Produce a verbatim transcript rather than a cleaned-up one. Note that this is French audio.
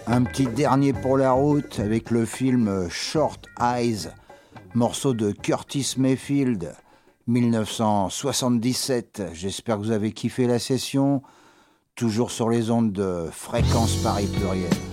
Un petit dernier pour la route avec le film Short Eyes, morceau de Curtis Mayfield, mille neuf cent soixante-dix-sept. J'espère que vous avez kiffé la session. Toujours sur les ondes de Fréquence Paris Pluriel.